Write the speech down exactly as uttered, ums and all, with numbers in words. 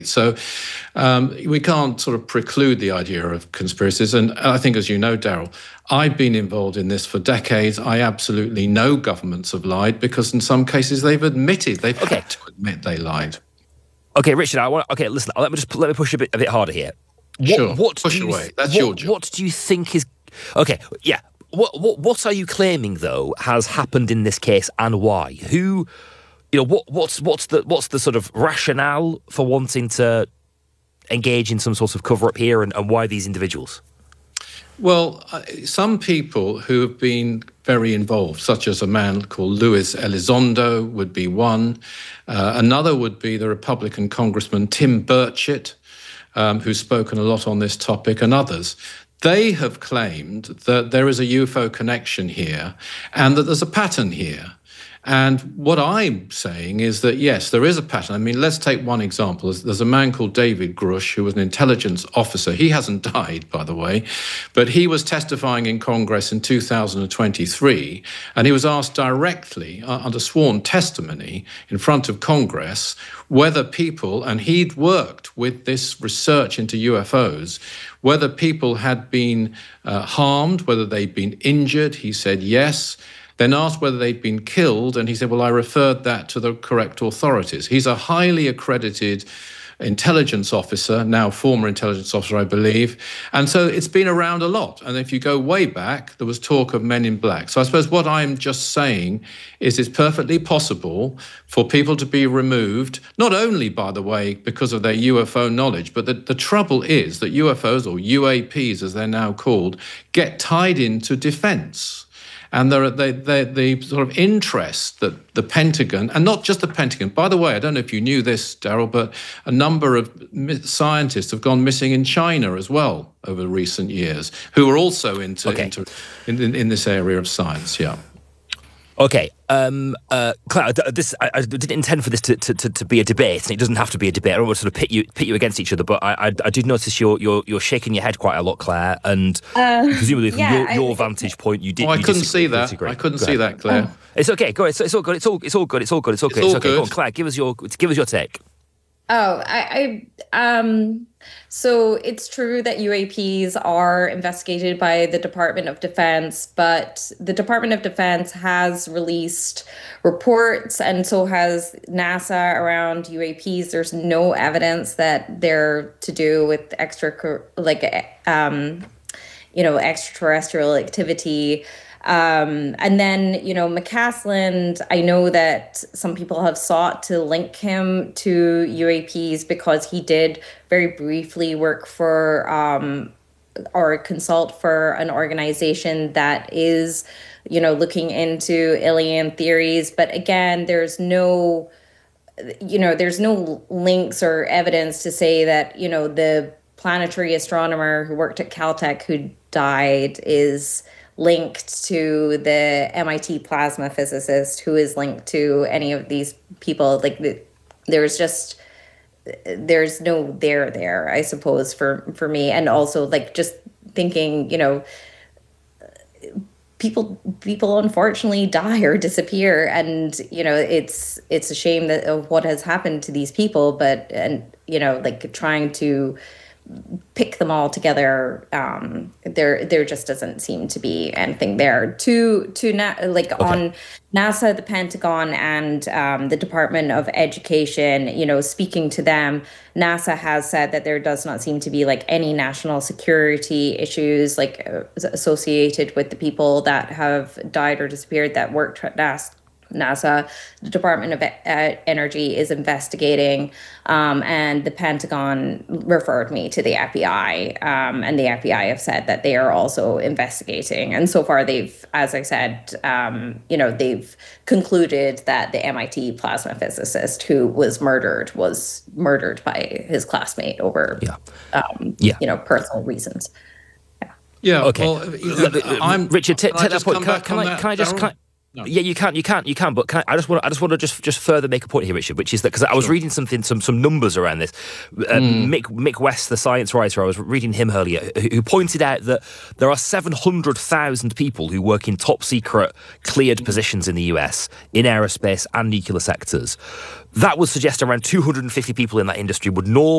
So um, we can't sort of preclude the idea of conspiracies. And I think, as you know, Daryl, I've been involved in this for decades. I absolutely know governments have lied because in some cases they've admitted, they've okay. had to admit they lied. Okay, Richard, I want. Okay, listen. Let me just let me push a bit a bit harder here. What, sure, what push do you, away. That's what, your job. What do you think is? Okay, yeah. What what what are you claiming though has happened in this case and why? Who? You know, what, what's what's the what's the sort of rationale for wanting to engage in some sort of cover-up here, and, and why these individuals? Well, uh, some people who have been very involved, such as a man called Luis Elizondo would be one. Uh, another would be the Republican Congressman Tim Burchett, um, who's spoken a lot on this topic, and others. They have claimed that there is a U F O connection here and that there's a pattern here. And what I'm saying is that, yes, there is a pattern. I mean, let's take one example. There's, there's a man called David Grush, who was an intelligence officer. He hasn't died, by the way, but he was testifying in Congress in two thousand twenty-three, and he was asked directly, uh, under sworn testimony in front of Congress, whether people, and he'd worked with this research into U F Os, whether people had been uh, harmed, whether they'd been injured. He said yes. Then asked whether they'd been killed, and he said, well, I referred that to the correct authorities. He's a highly accredited intelligence officer, now former intelligence officer, I believe. And so it's been around a lot. And if you go way back, there was talk of Men in Black. So I suppose what I'm just saying is it's perfectly possible for people to be removed, not only, by the way, because of their U F O knowledge, but the, the trouble is that U F Os, or U A Ps as they're now called, get tied into defense. And there are the, the, the sort of interest that the Pentagon, and not just the Pentagon, by the way, I don't know if you knew this, Daryl, but a number of scientists have gone missing in China as well over recent years, who are also into, okay. into in, in, in this area of science, yeah. Okay, um, uh, Claire, this, I, I didn't intend for this to, to, to be a debate, and it doesn't have to be a debate. I don't want to sort of pit you pit you against each other, but I, I, I did notice you're, you're you're shaking your head quite a lot, Claire, and uh, presumably from yeah, your, your I, vantage point, you did. Oh, I you couldn't disagree, see that. disagree. I couldn't Go see ahead. that, Claire. Oh. It's okay. Go. It's, it's all good. It's all it's all good. It's all good. It's okay. It's, It's, all okay. good. Go on, Claire. Give us your give us your take. Oh, I, I um. So it's true that U A Ps are investigated by the Department of Defense, but the Department of Defense has released reports, and so has NASA, around U A Ps. There's no evidence that they're to do with extra, like, um, you know, extraterrestrial activity. Um, and then, you know, McCasland, I know that some people have sought to link him to U A Ps because he did very briefly work for um, or consult for an organization that is, you know, looking into alien theories. But again, there's no, you know, there's no links or evidence to say that, you know, the planetary astronomer who worked at Caltech who died is linked to the M I T plasma physicist who is linked to any of these people. Like, the, there's just, there's no there there, I suppose, for, for me. And also, like, just thinking, you know, people, people unfortunately die or disappear. And, you know, it's, it's a shame that of what has happened to these people, but, and, you know, like, trying to pick them all together, um, there there just doesn't seem to be anything there. To to na- like okay. On NASA, the Pentagon, and um, the Department of Education, you know, speaking to them, NASA has said that there does not seem to be like any national security issues like uh, associated with the people that have died or disappeared that worked at NASA. NASA, the Department of Energy is investigating, um, and the Pentagon referred me to the F B I, um, and the F B I have said that they are also investigating. And so far, they've, as I said, um, you know, they've concluded that the M I T plasma physicist who was murdered was murdered by his classmate over, yeah. Um, yeah. you know, personal reasons. Yeah. Okay. Well, I'm, Richard, take, take that point. Can, can, I, that, can I just? Can I, No. Yeah, you can, you can, you can. But can I, I just want, I just want to just just further make a point here, Richard, which is that because I was Sure. reading something, some some numbers around this. Uh, Mm. Mick Mick West, the science writer, I was reading him earlier, who who pointed out that there are seven hundred thousand people who work in top secret cleared positions in the U S in aerospace and nuclear sectors. That would suggest around two hundred fifty people in that industry would normally